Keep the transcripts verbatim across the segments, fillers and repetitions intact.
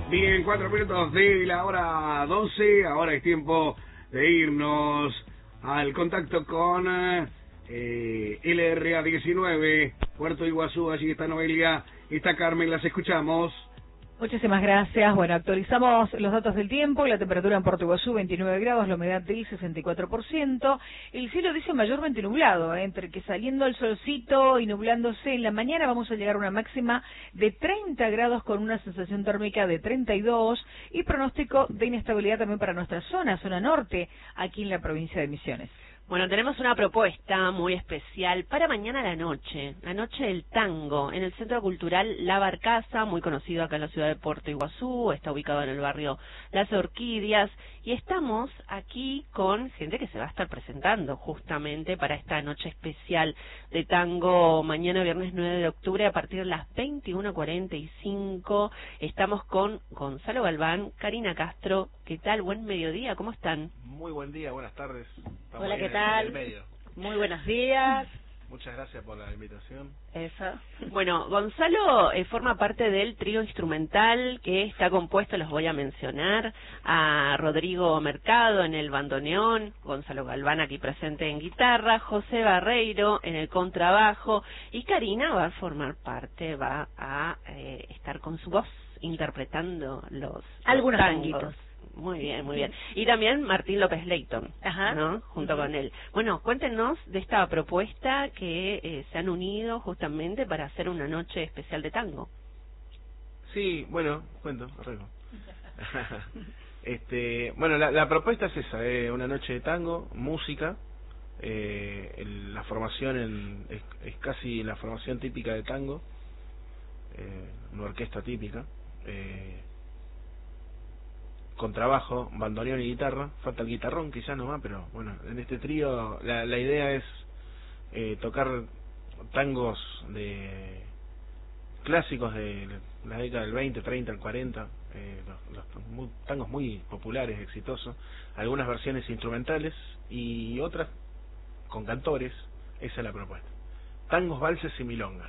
Bien, cuatro minutos de la hora doce, ahora es tiempo de irnos al contacto con eh, L R A diecinueve, Puerto Iguazú. Allí está Noelia, está Carmen, las escuchamos. Muchísimas gracias. Bueno, actualizamos los datos del tiempo. La temperatura en Puerto Iguazú, veintinueve grados, la humedad del sesenta y cuatro por ciento. El cielo dice mayormente nublado, ¿eh? Entre que saliendo el solcito y nublándose en la mañana vamos a llegar a una máxima de treinta grados con una sensación térmica de treinta y dos y pronóstico de inestabilidad también para nuestra zona, zona norte, aquí en la provincia de Misiones. Bueno, tenemos una propuesta muy especial para mañana a la noche, la noche del tango, en el Centro Cultural La Barcaza, muy conocido acá en la ciudad de Puerto Iguazú, está ubicado en el barrio Las Orquídeas, y estamos aquí con gente que se va a estar presentando justamente para esta noche especial de tango, mañana viernes nueve de octubre a partir de las veintiuno cuarenta y cinco. Estamos con Gonzalo Galván, Karina Castro. ¿Qué tal? Buen mediodía, ¿cómo están? Muy buen día, buenas tardes. Estamos Hola, ¿qué en, tal? en el medio. Muy buenos días. Muchas gracias por la invitación. Eso. Bueno, Gonzalo eh, forma parte del trío instrumental que está compuesto, los voy a mencionar, a Rodrigo Mercado en el bandoneón, Gonzalo Galván aquí presente en guitarra, José Barreiro en el contrabajo, y Karina va a formar parte, va a eh, estar con su voz interpretando los algunos los tanguitos. Muy bien, muy bien. Y también Martín López Leighton, Ajá. ¿no? Junto uh-huh. con él. Bueno, cuéntenos de esta propuesta que eh, se han unido justamente para hacer una noche especial de tango. Sí, bueno, cuento, arreglo. este, bueno, la, la propuesta es esa, eh, una noche de tango, música, eh, el, la formación en, es, es casi la formación típica de tango, eh, una orquesta típica, eh, con trabajo, bandoneón y guitarra, falta el guitarrón quizás nomás, pero bueno, en este trío la, la idea es eh, tocar tangos de clásicos de la década del veinte, treinta, el cuarenta, eh, los, los muy, tangos muy populares, exitosos, algunas versiones instrumentales y otras con cantores. Esa es la propuesta. Tangos, valses y milongas.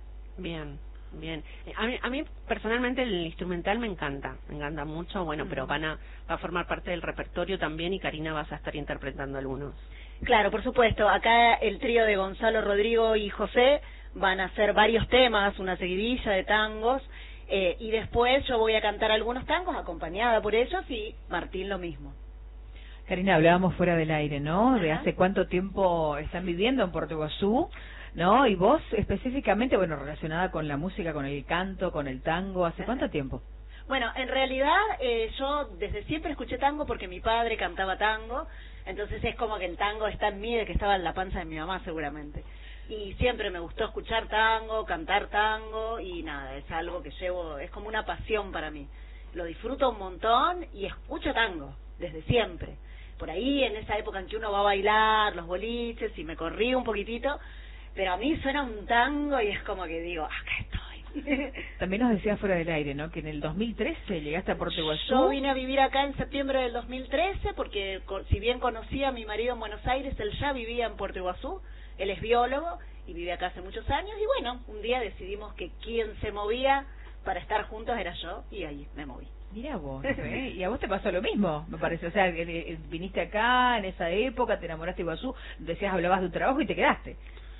Bien. Bien, a mí, a mí personalmente el instrumental me encanta, me encanta mucho, bueno, pero van a, va a formar parte del repertorio también y Karina vas a estar interpretando algunos. Claro, por supuesto, acá el trío de Gonzalo, Rodrigo y José van a hacer varios temas, una seguidilla de tangos, eh, y después yo voy a cantar algunos tangos acompañada por ellos y Martín lo mismo. Karina, hablábamos fuera del aire, ¿no? Ajá. De hace cuánto tiempo están viviendo en Puerto Iguazú, ¿no? Y vos específicamente, bueno, relacionada con la música, con el canto, con el tango, ¿hace cuánto tiempo? Bueno, en realidad eh, yo desde siempre escuché tango porque mi padre cantaba tango, entonces es como que el tango está en mí, de que estaba en la panza de mi mamá seguramente. Y siempre me gustó escuchar tango, cantar tango y nada, es algo que llevo, es como una pasión para mí. Lo disfruto un montón y escucho tango desde siempre. Por ahí en esa época en que uno va a bailar, los boliches, y me corrí un poquitito, pero a mí suena un tango y es como que digo, acá estoy. También nos decías fuera del aire, ¿no? Que en el dos mil trece llegaste a Puerto Iguazú. Yo vine a vivir acá en septiembre del dos mil trece porque si bien conocí a mi marido en Buenos Aires, él ya vivía en Puerto Iguazú, él es biólogo y vive acá hace muchos años y bueno, un día decidimos que quien se movía para estar juntos era yo y ahí me moví. Mira vos, ¿eh? Y a vos te pasó lo mismo, me parece. O sea, viniste acá en esa época, te enamoraste de Iguazú, decías, hablabas de un trabajo y te quedaste.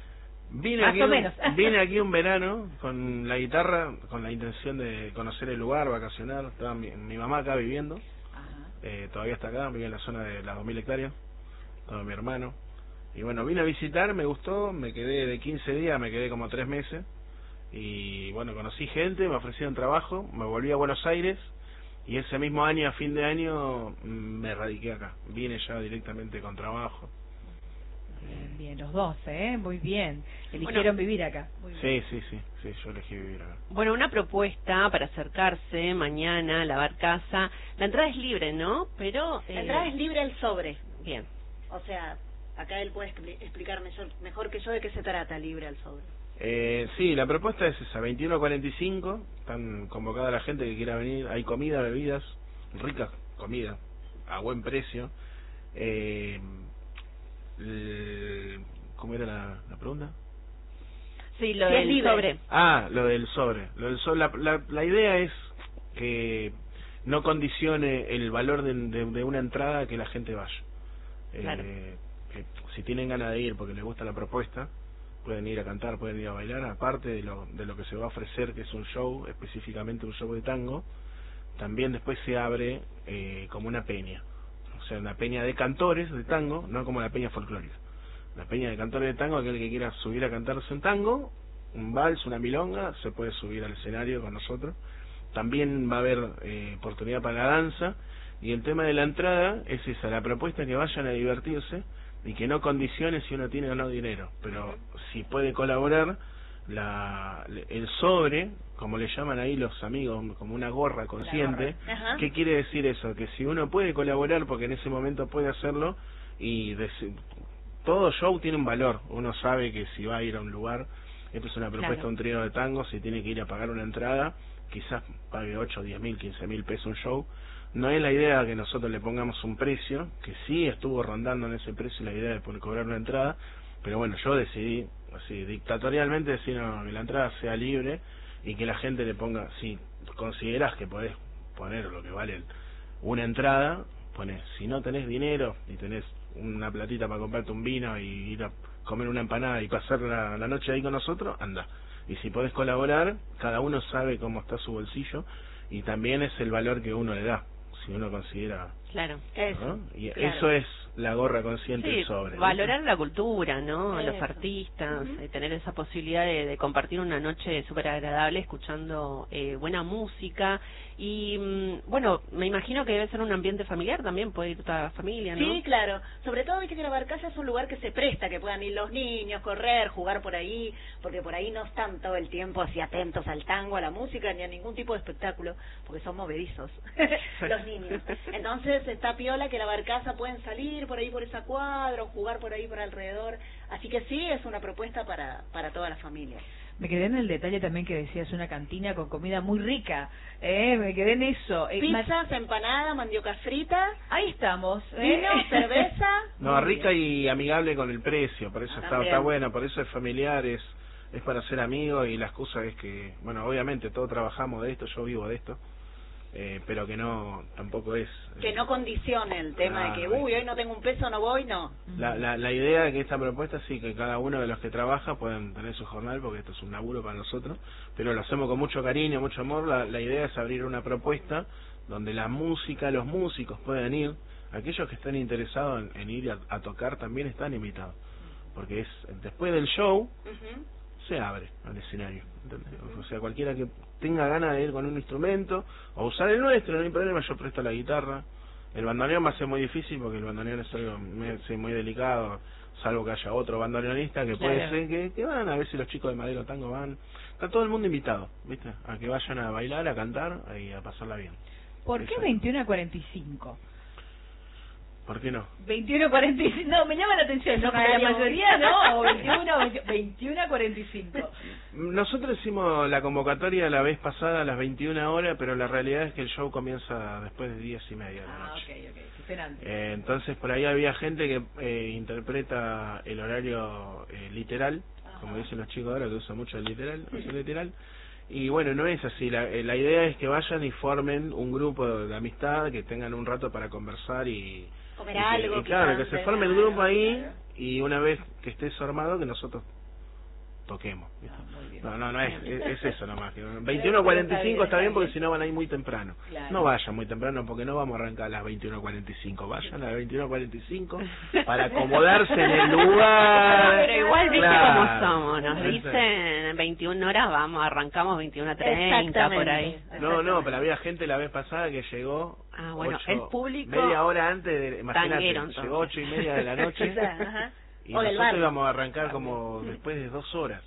Vine Más aquí, o menos. Vine aquí un verano con la guitarra, con la intención de conocer el lugar, vacacionar. Estaba mi, mi mamá acá viviendo, eh, todavía está acá, vive en la zona de las dos mil hectáreas, todo mi hermano. Y bueno, vine a visitar, me gustó, me quedé de quince días, me quedé como tres meses. Y bueno, conocí gente, me ofrecieron trabajo, me volví a Buenos Aires. Y ese mismo año, a fin de año, me radiqué acá. Vine ya directamente con trabajo. Bien, bien, los dos, ¿eh? Muy bien. Eligieron Bueno, vivir acá. Muy sí, sí, sí, sí, yo elegí vivir acá. Bueno, una propuesta para acercarse mañana a La Barcaza. La entrada es libre, ¿no? Pero La eh... entrada es libre al sobre. Bien. O sea, acá él puede expli explicarme yo, mejor que yo de qué se trata libre al sobre. Eh, sí, la propuesta es esa, veintiuno cuarenta y cinco, están convocada la gente que quiera venir, hay comida, bebidas, rica comida, a buen precio. Eh, el, ¿Cómo era la, la pregunta? Sí, lo Sí, del libre. sobre. Ah, lo del sobre. Lo del sobre la, la, la idea es que no condicione el valor de, de, de una entrada a que la gente vaya. Claro. Eh, que si tienen ganas de ir porque les gusta la propuesta, pueden ir a cantar, pueden ir a bailar, aparte de lo, de lo que se va a ofrecer, que es un show, específicamente un show de tango. También después se abre eh, como una peña, o sea, una peña de cantores de tango, no como la peña folclórica. La peña de cantores de tango, aquel que quiera subir a cantarse un tango, un vals, una milonga, se puede subir al escenario con nosotros. También va a haber eh, oportunidad para la danza, y el tema de la entrada es esa, la propuesta, que vayan a divertirse y que no condicione si uno tiene o no dinero, pero si puede colaborar, la el sobre, como le llaman ahí los amigos, como una gorra consciente. Ajá. ¿Qué quiere decir eso? Que si uno puede colaborar, porque en ese momento puede hacerlo, y todo show tiene un valor, uno sabe que si va a ir a un lugar, esto es una propuesta, Claro. un trío de tango, si tiene que ir a pagar una entrada, quizás pague ocho, diez mil, quince mil pesos un show. No es la idea que nosotros le pongamos un precio, que sí estuvo rondando en ese precio la idea de poder cobrar una entrada, pero bueno, yo decidí así dictatorialmente decir no, que la entrada sea libre y que la gente le ponga, si consideras que podés poner lo que vale una entrada, ponés, si no tenés dinero y tenés una platita para comprarte un vino y ir a comer una empanada y pasar la, la noche ahí con nosotros, anda. Y si podés colaborar, cada uno sabe cómo está su bolsillo, y también es el valor que uno le da, si uno considera. Claro. Eso, ¿no? Y claro. eso es la gorra consciente Sí, sobre. valorar la cultura, ¿no? Eso. Los artistas, Uh-huh. eh, tener esa posibilidad de, de compartir una noche súper agradable escuchando eh, buena música. Y mm, bueno, me imagino que debe ser un ambiente familiar también, puede ir toda la familia, ¿no? Sí, claro. Sobre todo, viste que la barcaza es un lugar que se presta, que puedan ir los niños, correr, jugar por ahí, porque por ahí no están todo el tiempo así atentos al tango, a la música, ni a ningún tipo de espectáculo, porque son movedizos los niños. Entonces está piola que la barcaza pueden salir por ahí por esa cuadra, o jugar por ahí por alrededor. Así que sí, es una propuesta para, para toda la familia. Me quedé en el detalle también que decías, una cantina con comida muy rica, ¿eh? Me quedé en eso. Eh, Pizzas, empanada, mandioca frita, Ahí estamos. ¿eh? vino, cerveza. No, Muy rica bien. y amigable con el precio, por eso Ah, está, también. está bueno, por eso es familiar, es, es para ser amigos, y la excusa es que, bueno, obviamente todos trabajamos de esto, yo vivo de esto, eh, pero que no, tampoco es... Que no condicione el tema Claro, de que, uy, ¿viste? hoy no tengo un peso, no voy, no. La, la, la idea de que esta propuesta, sí, que cada uno de los que trabaja puedan tener su jornal, porque esto es un laburo para nosotros, pero lo hacemos con mucho cariño, mucho amor. La, la idea es abrir una propuesta donde la música, los músicos puedan ir, aquellos que estén interesados en, en ir a, a tocar también están invitados, porque es después del show Ujú. se abre al escenario, ¿entendés? O sea, cualquiera que tenga ganas de ir con un instrumento o usar el nuestro, no hay problema, yo presto la guitarra. El bandoneón va a ser muy difícil porque el bandoneón es algo muy, sí, muy delicado, salvo que haya otro bandoneonista que puede Claro. ser que, que van, a ver si los chicos de Madero Tango van. Está todo el mundo invitado, ¿viste? A que vayan a bailar, a cantar y a pasarla bien. ¿Por qué Exacto. veintiuno a cuarenta y cinco? ¿Por qué no? veintiuno a cuarenta y cinco, no, me llama la atención, ¿no? Porque la mayoría no, o veintiuno, veintiuno a cuarenta y cinco. Nosotros hicimos la convocatoria la vez pasada a las veintiuna horas, pero la realidad es que el show comienza después de diez y media de la Ah, noche. ok, ok, que estén antes. Eh, entonces por ahí había gente que eh, interpreta el horario eh, literal, como dicen los chicos ahora que usan mucho el literal, el literal. Y bueno, no es así, la, eh, la idea es que vayan y formen un grupo de, de amistad, que tengan un rato para conversar y... Comer y que- algo. y claro, que picante, se forme el claro, grupo ahí, claro. y una vez que esté eso armado, que nosotros toquemos. ¿viste? Ah, muy bien. No, no, no es, es, es eso nomás. que veintiuno a cuarenta y cinco está bien porque si no van a ir muy temprano. Claro. No vayan muy temprano porque no vamos a arrancar a las veintiuno a cuarenta y cinco. Vayan a las veintiuno a cuarenta y cinco para acomodarse en el lugar. Pero igual viste Claro. cómo somos, nos ¿Viste? dicen veintiuna horas, vamos, arrancamos veintiuna treinta por ahí. No, no, pero había gente la vez pasada que llegó. Ah, bueno, ocho- el público media hora antes de. Imagínate, tanguero, entonces. llegó ocho y media de la noche. Ajá. Y O del nosotros barrio. íbamos a arrancar como después de dos horas.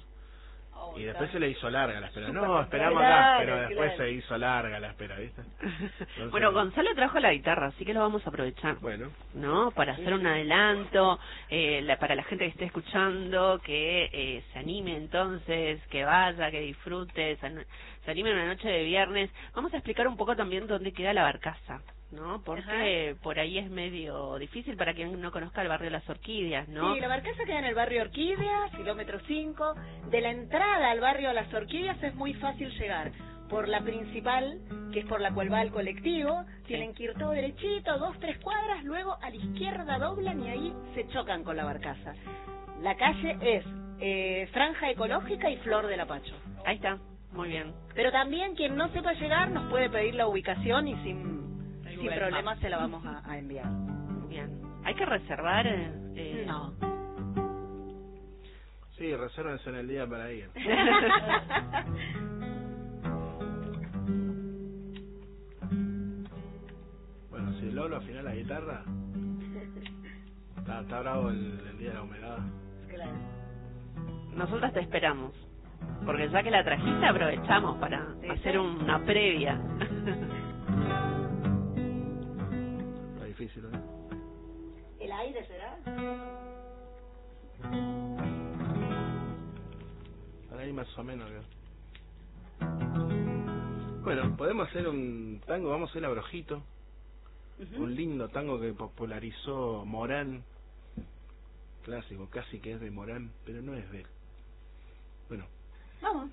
Y después se le hizo larga la espera. No, esperamos Claro, acá, pero después claro. se hizo larga la espera, ¿viste? Entonces, Bueno, Gonzalo trajo la guitarra, así que lo vamos a aprovechar. Bueno, ¿No? Para hacer un adelanto, eh, la, para la gente que esté escuchando, que eh, se anime entonces, que vaya, que disfrute, se, an- se anime una noche de viernes. Vamos a explicar un poco también dónde queda la barcaza, ¿no? Porque por ahí es medio difícil para quien no conozca el barrio Las Orquídeas, ¿no? Sí, la barcaza queda en el barrio Orquídeas, kilómetro cinco. De la entrada al barrio Las Orquídeas es muy fácil llegar por la principal, que es por la cual va el colectivo, tienen que ir todo derechito, dos, tres cuadras, luego a la izquierda doblan y ahí se chocan con la barcaza. La calle es eh, Franja Ecológica y Flor del Apacho. Ahí está, muy bien. Pero también quien no sepa llegar nos puede pedir la ubicación y sin, sin problemas se la vamos a, a enviar. Bien. ¿Hay que reservar? Eh... No. Sí, resérvense en el día para ir. Bueno, si Lolo afina la guitarra, está, está bravo el, el día de la humedad. Claro. Nosotras te esperamos, porque ya que la trajiste aprovechamos para Sí, hacer sí. una previa. Está difícil, ¿no? ¿El aire será? Para ahí más o menos. ¿No? Bueno, podemos hacer un tango, vamos a hacer a Brojito. Uh-huh. Un lindo tango que popularizó Morán. Clásico, casi que es de Morán, pero no es de él. Bueno. Vamos.